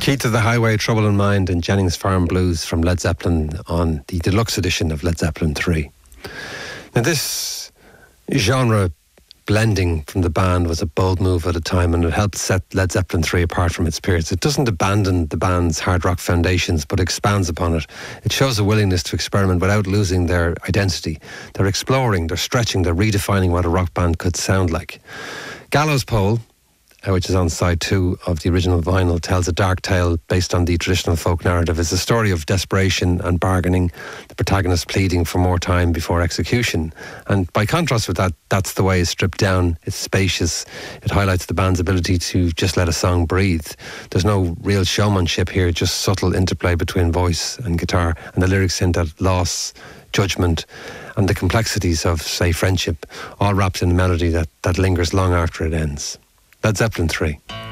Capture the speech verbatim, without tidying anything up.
Key to the Highway, Trouble in Mind and Jennings Farm Blues from Led Zeppelin on the deluxe edition of Led Zeppelin three. Now this genre blending from the band was a bold move at a time, and it helped set Led Zeppelin three apart from its peers. It doesn't abandon the band's hard rock foundations, but expands upon it. It shows a willingness to experiment without losing their identity. They're exploring, they're stretching, they're redefining what a rock band could sound like. Gallows Pole, which is on side two of the original vinyl, tells a dark tale based on the traditional folk narrative. It's a story of desperation and bargaining, the protagonist pleading for more time before execution. And by contrast with that, that's the way it's stripped down. It's spacious. It highlights the band's ability to just let a song breathe. There's no real showmanship here, just subtle interplay between voice and guitar, and the lyrics hint at loss, judgment, and the complexities of, say, friendship, all wrapped in a melody that, that lingers long after it ends. Led Zeppelin three.